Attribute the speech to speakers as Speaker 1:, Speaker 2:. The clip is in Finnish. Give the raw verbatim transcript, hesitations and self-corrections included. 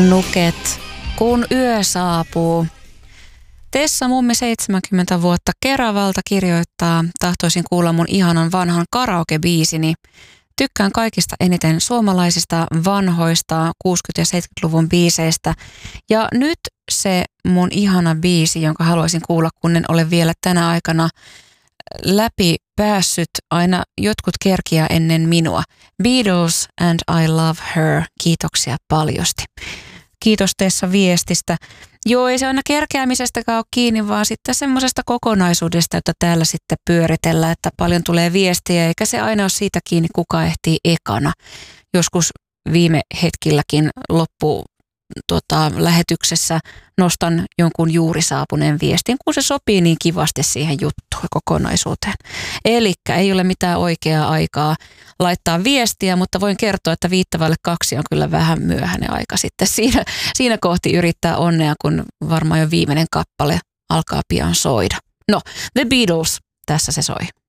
Speaker 1: Nuket, kun yö saapuu. Tessa mummi seitsemänkymmentä vuotta Keravalta kirjoittaa, tahtoisin kuulla mun ihanan vanhan karaoke-biisini. Tykkään kaikista eniten suomalaisista vanhoista kuusikymmentä- ja seitsemänkymmentäluvun biiseistä. Ja nyt se mun ihana biisi, jonka haluaisin kuulla, kun en ole vielä tänä aikana läpi päässyt, aina jotkut kerkiä ennen minua. Beatles and I Love Her. Kiitoksia paljosti. Kiitos Tessa viestistä. Joo, ei se aina kerkeämisestäkään ole kiinni, vaan sitten semmoisesta kokonaisuudesta, jota täällä sitten pyöritellään, että paljon tulee viestiä, eikä se aina ole siitä kiinni, kuka ehtii ekana. Joskus viime hetkilläkin loppu tota, lähetyksessä nostan jonkun juuri saapuneen viestin, kun se sopii niin kivasti siihen juttuun kokonaisuuteen. Elikkä ei ole mitään oikeaa aikaa laittaa viestiä, mutta voin kertoa, että viittavalle kaksi on kyllä vähän myöhäinen aika sitten siinä, siinä kohti yrittää onnea, kun varmaan jo viimeinen kappale alkaa pian soida. No, The Beatles, tässä se soi.